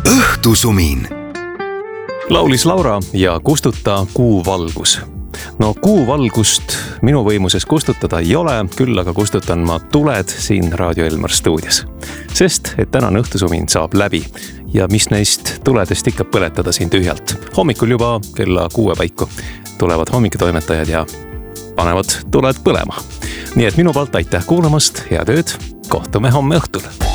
õhtusumin. Laulis Laura ja kustuta kuuvalgus. No kuuvalgust minu võimuses kustutada ei ole, küll aga kustutan ma tuled siin Raadio Elmar stuudios. Sest, et tänane õhtusumin saab läbi ja mis neist tuledest ikka põletada siin tühjalt. Hommikul juba kella 6 paiku tulevad hommikutoimetajad ja panevad tuled põlema. Nii et minu poolt aitäh kuulamast, head ööd, kohtume homme õhtul.